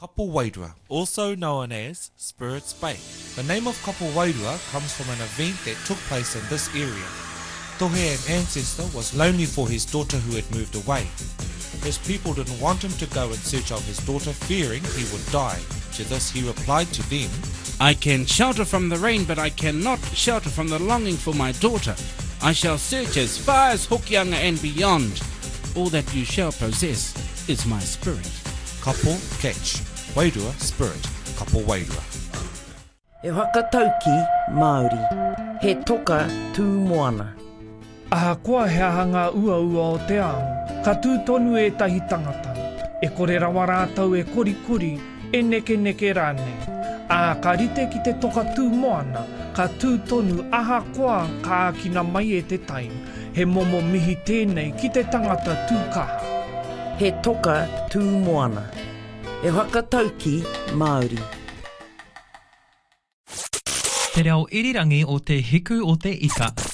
Kapo Wairua, also known as Spirits Bay. The name of Kapo Wairua comes from an event that took place in this area. Tohe, an ancestor, was lonely for his daughter who had moved away. His people didn't want him to go in search of his daughter, fearing he would die. To this he replied to them, I can shelter from the rain, but I cannot shelter from the longing for my daughter. I shall search as far as Hokianga and beyond. All that you shall possess is my spirit. Kapo catch, Wairua spirit, Kapo Wairua. E whakatauki Māori, he toka tū moana. Ahakoa he ahanga ua o te ao, ka tūtonu e tahi tangata. E kore rawa rātau e kori, e neke rāne. A ka rite ki te toka tū moana, ka tūtonu ahakoa ka akina mai e te taim. He momo mihi tēnei ki te tangata tūkaha. He toka tū moana. E whakatauki Māori. Te reo irirangi o te hiku o te ika.